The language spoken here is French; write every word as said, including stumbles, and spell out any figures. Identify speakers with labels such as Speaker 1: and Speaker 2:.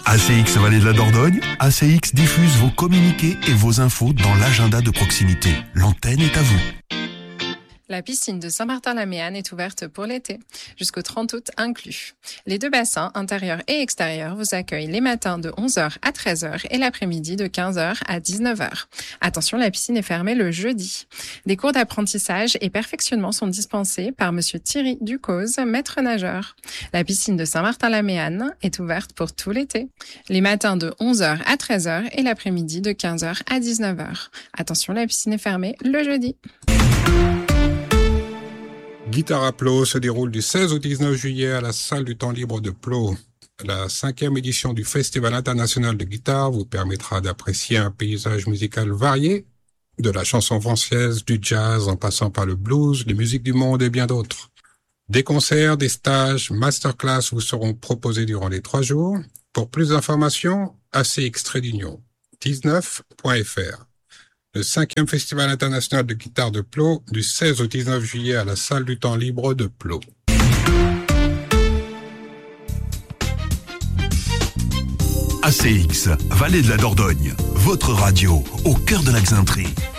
Speaker 1: A C X Vallée de la Dordogne, A C X diffuse vos communiqués et vos infos dans l'agenda de proximité. L'antenne est à vous.
Speaker 2: La piscine de Saint-Martin-la-Méanne est ouverte pour l'été, jusqu'au trente août inclus. Les deux bassins, intérieur et extérieur, vous accueillent les matins de onze heures à treize heures et l'après-midi de quinze heures à dix-neuf heures. Attention, la piscine est fermée le jeudi. Des cours d'apprentissage et perfectionnement sont dispensés par monsieur Thierry Ducose, maître nageur. La piscine de Saint-Martin-la-Méanne est ouverte pour tout l'été. Les matins de onze heures à treize heures et l'après-midi de quinze heures à dix-neuf heures. Attention, la piscine est fermée le jeudi.
Speaker 3: Guitare à Plot se déroule du seize au dix-neuf juillet à la salle du temps libre de Plot. La cinquième édition du Festival international de guitare vous permettra d'apprécier un paysage musical varié, de la chanson française, du jazz en passant par le blues, les musiques du monde et bien d'autres. Des concerts, des stages, masterclass vous seront proposés durant les trois jours. Pour plus d'informations, A C X Union dix-neuf point F R. Le cinquième Festival international de guitare de Plot, du seize au dix-neuf juillet à la salle du temps libre de Plot.
Speaker 1: A C X, Vallée de la Dordogne, votre radio, au cœur de la Xainterie.